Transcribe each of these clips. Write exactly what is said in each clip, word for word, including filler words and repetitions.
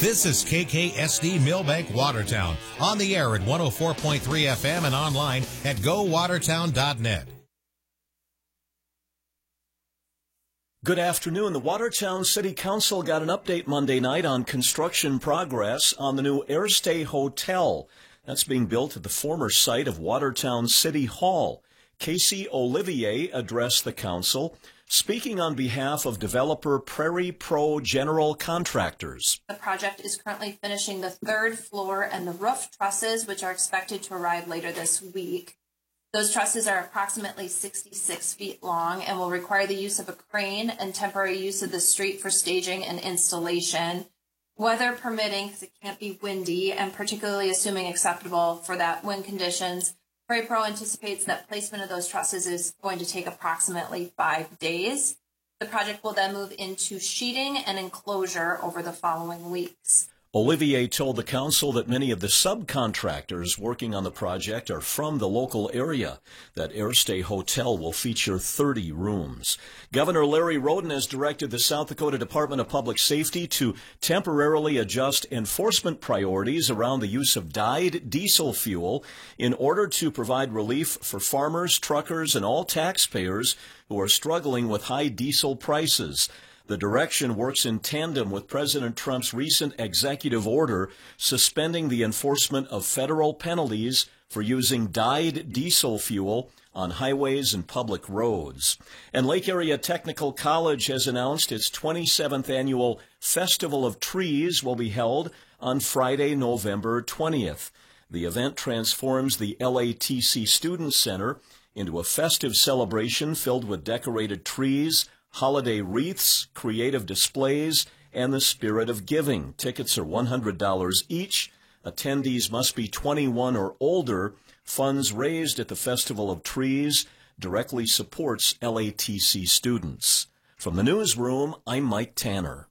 This is K K S D Millbank Watertown, on the air at one oh four point three F M and online at go watertown dot net. Good afternoon. The Watertown City Council got an update Monday night on construction progress on the new Airstay Hotel. That's being built at the former site of Watertown City Hall. Casey Olivier addressed the council, speaking on behalf of developer Prairie Pro General Contractors. The project is currently finishing the third floor and the roof trusses, which are expected to arrive later this week. Those trusses are approximately sixty-six feet long and will require the use of a crane and temporary use of the street for staging and installation. Weather permitting, because it can't be windy, and particularly assuming acceptable for that wind conditions, Prairie Pro anticipates that placement of those trusses is going to take approximately five days. The project will then move into sheeting and enclosure over the following weeks. Olivier told the council that many of the subcontractors working on the project are from the local area. That Airstay Hotel will feature thirty rooms. Governor Larry Roden has directed the South Dakota Department of Public Safety to temporarily adjust enforcement priorities around the use of dyed diesel fuel in order to provide relief for farmers, truckers, and all taxpayers who are struggling with high diesel prices. The direction works in tandem with President Trump's recent executive order suspending the enforcement of federal penalties for using dyed diesel fuel on highways and public roads. And Lake Area Technical College has announced its twenty-seventh annual Festival of Trees will be held on Friday, November twentieth. The event transforms the L A T C Student Center into a festive celebration filled with decorated trees, holiday wreaths, creative displays, and the spirit of giving. Tickets are one hundred dollars each. Attendees must be twenty-one or older. Funds raised at the Festival of Trees directly supports L A T C students. From the newsroom, I'm Mike Tanner.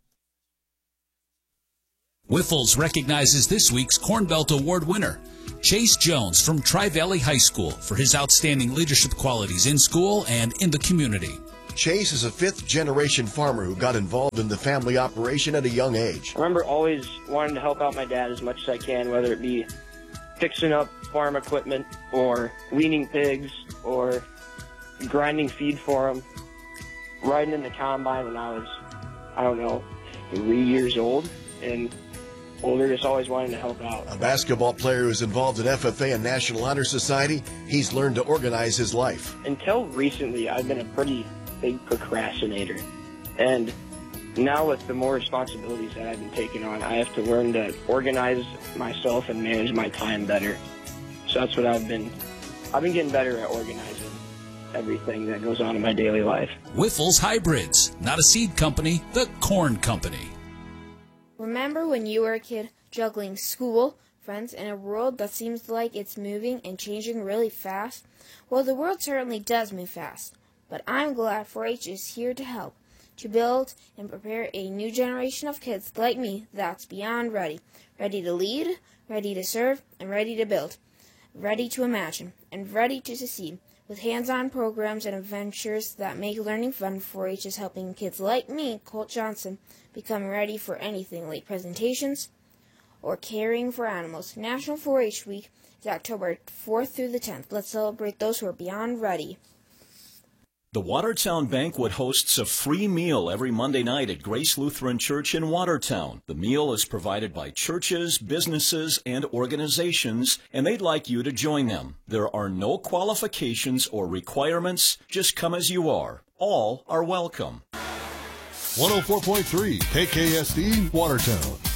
Wiffles recognizes this week's Corn Belt Award winner, Chase Jones from Tri-Valley High School, for his outstanding leadership qualities in school and in the community. Chase is a fifth-generation farmer who got involved in the family operation at a young age. I remember always wanting to help out my dad as much as I can, whether it be fixing up farm equipment or weaning pigs or grinding feed for them, riding in the combine when I was, I don't know, three years old, and older, just always wanting to help out. A basketball player who's involved in F F A and National Honor Society, he's learned to organize his life. Until recently, I've been a pretty big procrastinator. And now with the more responsibilities that I've been taking on, I have to learn to organize myself and manage my time better. So that's what I've been, I've been getting better at organizing everything that goes on in my daily life. Wiffles Hybrids, not a seed company, the corn company. Remember when you were a kid juggling school, friends, in a world that seems like it's moving and changing really fast? Well, the world certainly does move fast. But I'm glad four H is here to help, to build and prepare a new generation of kids like me that's beyond ready. Ready to lead, ready to serve, and ready to build. Ready to imagine, and ready to succeed. With hands-on programs and adventures that make learning fun, four H is helping kids like me, Colt Johnson, become ready for anything like presentations or caring for animals. National four H Week is October fourth through the tenth. Let's celebrate those who are beyond ready. The Watertown Banquet hosts a free meal every Monday night at Grace Lutheran Church in Watertown. The meal is provided by churches, businesses, and organizations, and they'd like you to join them. There are no qualifications or requirements. Just come as you are. All are welcome. one oh four point three K K S D Watertown.